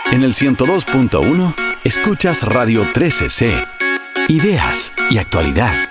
En el 102.1 escuchas Radio 13C. Ideas y actualidad.